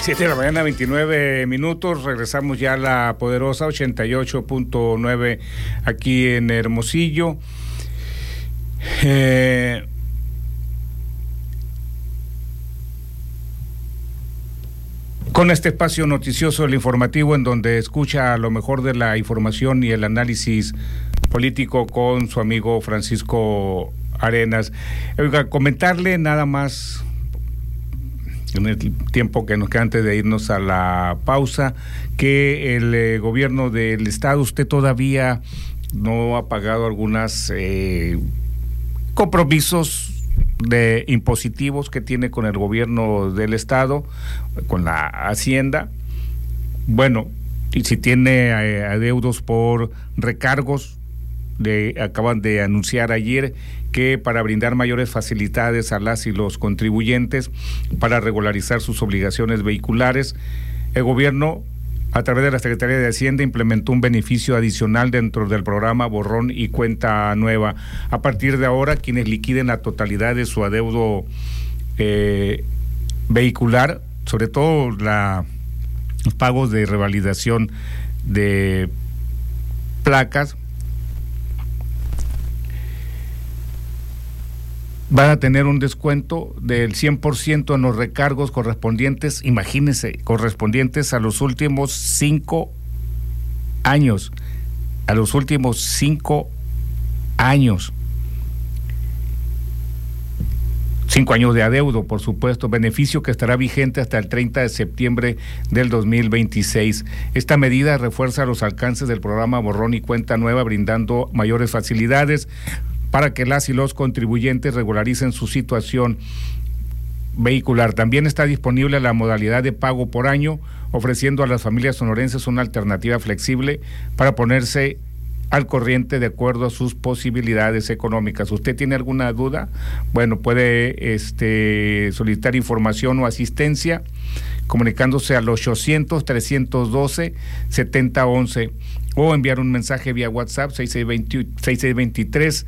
7 de la mañana, 29 minutos. Regresamos ya a la poderosa 88.9 aquí en Hermosillo. Con este espacio noticioso, el informativo, en donde escucha lo mejor de la información y el análisis político con su amigo Francisco Arenas. Oiga, comentarle nada más, en el tiempo que nos queda antes de irnos a la pausa, que el gobierno del estado, usted todavía no ha pagado algunas compromisos de impositivos que tiene con el gobierno del estado, con la Hacienda. Bueno, y si tiene adeudos por recargos, acaban de anunciar ayer que para brindar mayores facilidades a las y los contribuyentes para regularizar sus obligaciones vehiculares, el gobierno, a través de la Secretaría de Hacienda, implementó un beneficio adicional dentro del programa Borrón y Cuenta Nueva. A partir de ahora, quienes liquiden la totalidad de su adeudo vehicular, sobre todo los pagos de revalidación de placas, van a tener un descuento del 100% en los recargos correspondientes, imagínense, correspondientes a los últimos 5 años. A los últimos 5 años. 5 años de adeudo, por supuesto, beneficio que estará vigente hasta el 30 de septiembre del 2026. Esta medida refuerza los alcances del programa Borrón y Cuenta Nueva, brindando mayores facilidades para que las y los contribuyentes regularicen su situación vehicular. También está disponible la modalidad de pago por año, ofreciendo a las familias sonorenses una alternativa flexible para ponerse al corriente de acuerdo a sus posibilidades económicas. ¿Usted tiene alguna duda? Bueno, puede solicitar información o asistencia comunicándose al 800-312-7011 o enviar un mensaje vía WhatsApp 6623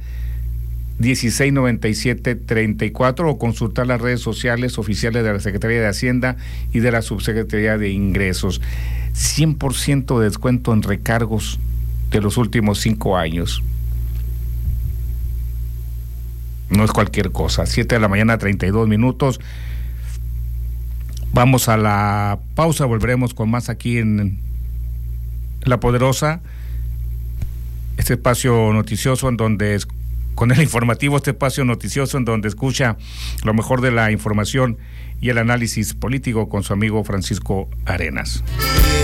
1697-34 o consultar las redes sociales oficiales de la Secretaría de Hacienda y de la Subsecretaría de Ingresos. 100% de descuento en recargos de los últimos 5 años. No es cualquier cosa. 7 de la mañana, 32 minutos. Vamos a la pausa, volveremos con más aquí en La Poderosa, este espacio noticioso en donde con el informativo, este espacio noticioso en donde escucha lo mejor de la información y el análisis político con su amigo Francisco Arenas.